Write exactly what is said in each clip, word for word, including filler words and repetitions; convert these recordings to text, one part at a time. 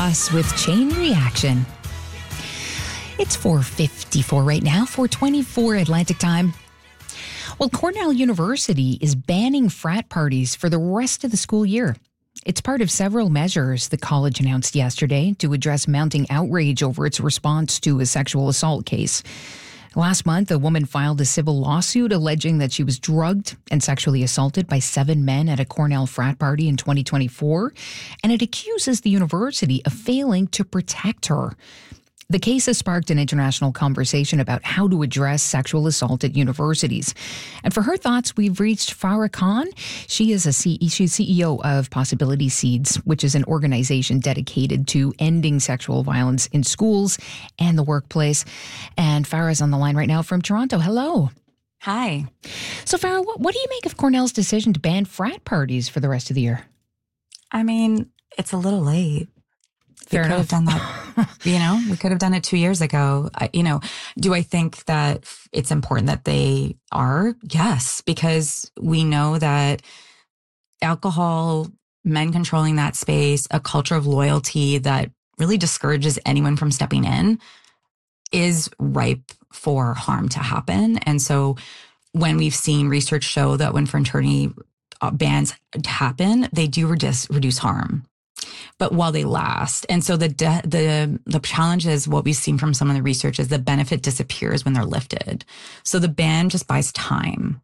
us with Chain Reaction. It's four fifty-four right now, four twenty-four Atlantic time. Well, Cornell University is banning frat parties for the rest of the school year. It's part of several measures the college announced yesterday to address mounting outrage over its response to a sexual assault case. Last month, a woman filed a civil lawsuit alleging that she was drugged and sexually assaulted by seven men at a Cornell frat party in twenty twenty-four, and it accuses the university of failing to protect her. The case has sparked an international conversation about how to address sexual assault at universities. And for her thoughts, we've reached Farah Khan. She is a C- she's C E O of Possibility Seeds, which is an organization dedicated to ending sexual violence in schools and the workplace. And Farah's on the line right now from Toronto. Hello. Hi. So Farah, what, what do you make of Cornell's decision to ban frat parties for the rest of the year? I mean, it's a little late. Fair we could enough. have done that, you know, we could have done it two years ago. I, you know, do I think that it's important that they are? Yes, because we know that alcohol, men controlling that space, a culture of loyalty that really discourages anyone from stepping in is ripe for harm to happen. And so when we've seen research show that when fraternity bans happen, they do reduce, reduce harm. But while they last. And so the de- the the challenge is what we've seen from some of the research is the benefit disappears when they're lifted. So the ban just buys time.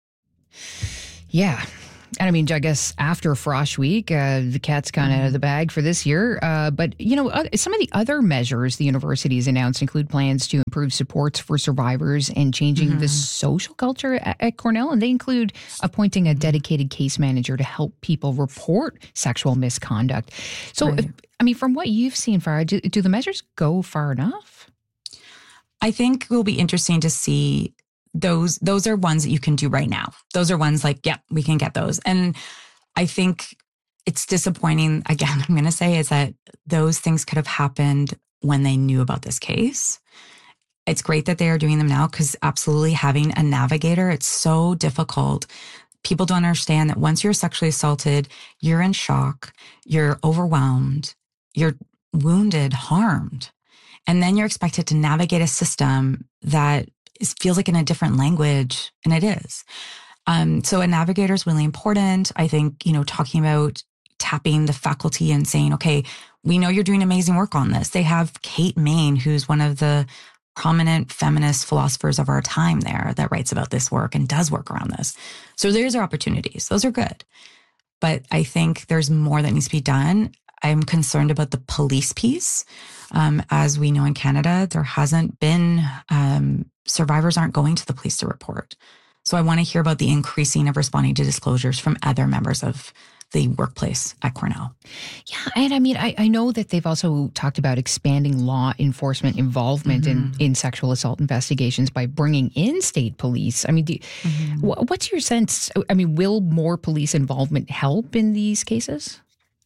Yeah. And I mean, I guess after Frosh Week, uh, the cat's kind of out of the bag for this year. Uh, but, you know, uh, some of the other measures the university has announced include plans to improve supports for survivors and changing mm-hmm. the social culture at, at Cornell. And they include appointing a dedicated case manager to help people report sexual misconduct. So, right. if, I mean, from what you've seen, Farah, do, do the measures go far enough? I think it will be interesting to see. Those those are ones that you can do right now. Those are ones like, yep, we can get those. And I think it's disappointing, again, I'm going to say, is that those things could have happened when they knew about this case. It's great that they are doing them now because absolutely having a navigator, it's so difficult. People don't understand that once you're sexually assaulted, you're in shock, you're overwhelmed, you're wounded, harmed. And then you're expected to navigate a system that it feels like in a different language, and it is. Um, so a navigator is really important. I think, you know, talking about tapping the faculty and saying, okay, we know you're doing amazing work on this. They have Kate Main, who's one of the prominent feminist philosophers of our time there that writes about this work and does work around this. So there's our opportunities. Those are good. But I think there's more that needs to be done. I'm concerned about the police piece. Um, as we know in Canada, there hasn't been, um, survivors aren't going to the police to report. So I want to hear about the increasing of responding to disclosures from other members of the workplace at Cornell. Yeah, and I mean, I, I know that they've also talked about expanding law enforcement involvement mm-hmm. in, in sexual assault investigations by bringing in state police. I mean, do, mm-hmm. wh- what's your sense? I mean, will more police involvement help in these cases?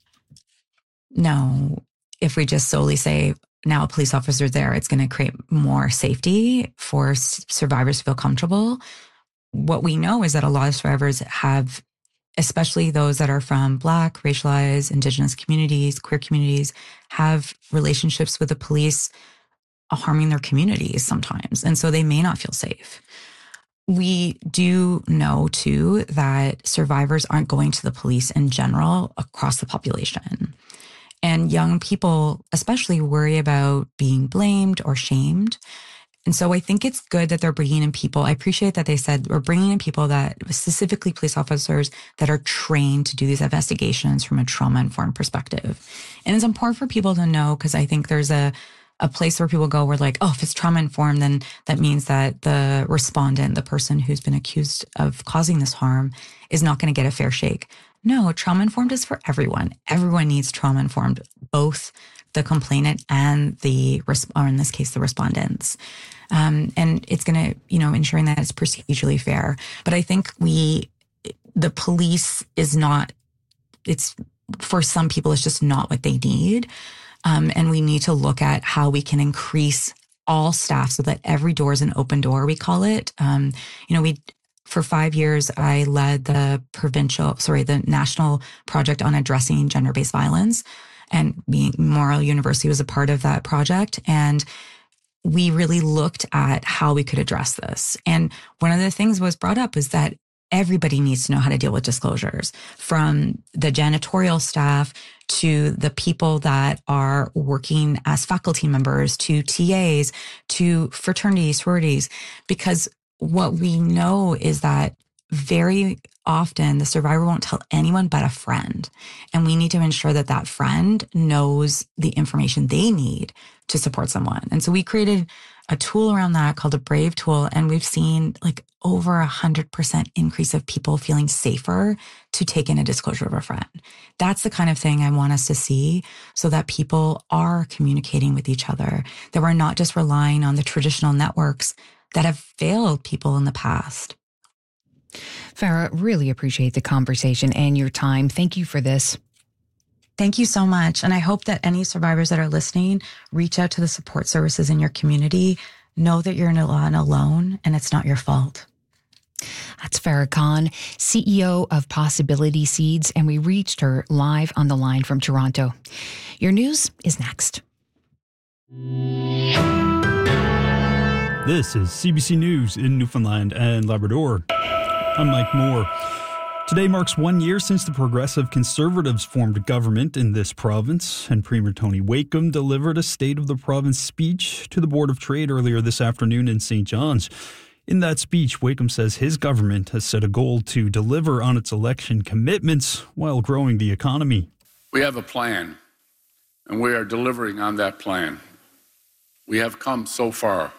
No. If we just solely say now a police officer there, it's going to create more safety for s- survivors to feel comfortable. What we know is that a lot of survivors have, especially those that are from Black, racialized, Indigenous communities, queer communities, have relationships with the police harming their communities sometimes. And so they may not feel safe. We do know, too, that survivors aren't going to the police in general across the population. And young people especially worry about being blamed or shamed. And so I think it's good that they're bringing in people. I appreciate that they said we're bringing in people that, specifically police officers, that are trained to do these investigations from a trauma-informed perspective. And it's important for people to know, because I think there's a, a place where people go where like, oh, if it's trauma-informed, then that means that the respondent, the person who's been accused of causing this harm, is not going to get a fair shake. No, trauma-informed is for everyone. Everyone needs trauma-informed, both the complainant and the, or in this case, the respondents. Um, and it's going to, you know, ensuring that it's procedurally fair. But I think we, the police is not, it's, for some people, it's just not what they need. Um, and we need to look at how we can increase all staff so that every door is an open door, we call it. Um, you know, we, For five years, I led the provincial, sorry, the national project on addressing gender-based violence. and being Memorial University was a part of that project. And we really looked at how we could address this. And one of the things was brought up is that everybody needs to know how to deal with disclosures, from the janitorial staff to the people that are working as faculty members, to T As, to fraternities, sororities, because what we know is that very often the survivor won't tell anyone but a friend. And we need to ensure that that friend knows the information they need to support someone. And so we created a tool around that called a Brave tool. And we've seen like over a hundred percent increase of people feeling safer to take in a disclosure of a friend. That's the kind of thing I want us to see, so that people are communicating with each other, that we're not just relying on the traditional networks that have failed people in the past. Farah, really appreciate the conversation and your time. Thank you for this. Thank you so much. And I hope that any survivors that are listening reach out to the support services in your community. Know that you're not alone and it's not your fault. That's Farah Khan, C E O of Possibility Seeds, and we reached her live on the line from Toronto. Your news is next. This is C B C News in Newfoundland and Labrador. I'm Mike Moore. Today marks one year since the Progressive Conservatives formed government in this province, and Premier Tony Wakeham delivered a State of the Province speech to the Board of Trade earlier this afternoon in Saint John's. In that speech, Wakeham says his government has set a goal to deliver on its election commitments while growing the economy. We have a plan, and we are delivering on that plan. We have come so far.